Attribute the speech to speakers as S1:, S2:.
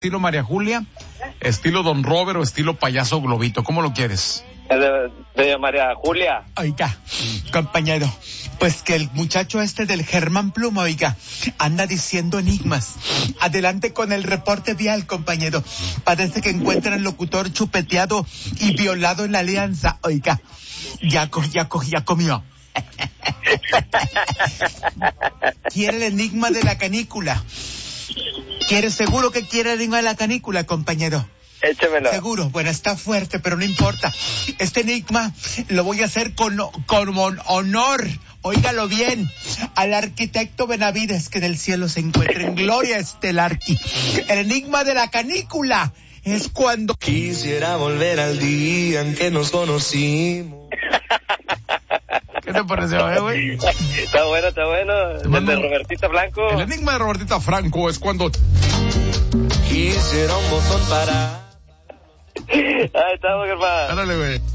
S1: estilo María Julia, estilo Don Robert o estilo Payaso Globito? ¿Cómo lo quieres?
S2: De María Julia.
S3: Oiga, compañero, pues que el muchacho este del Germán Pluma, oiga, anda diciendo enigmas. Adelante con el reporte vial, compañero. Parece que encuentran al locutor chupeteado y violado en la alianza. Oiga, ya comió. Quiere el enigma de la canícula. Seguro que quiere el enigma de la canícula, compañero.
S2: Échemelo.
S3: Seguro, bueno, está fuerte, pero no importa. Este enigma lo voy a hacer con honor, óigalo bien, al arquitecto Benavides, que en el cielo se encuentra en gloria estelar. El enigma de la canícula es cuando...
S4: Quisiera volver al día en que nos conocimos.
S1: ¿Qué te pareció, güey?
S2: Está bueno. El de Robertita Blanco.
S1: El enigma de Robertita Franco es cuando...
S4: Quisiera un botón para...
S2: Ahí estamos, hermano.
S1: Ándale, güey.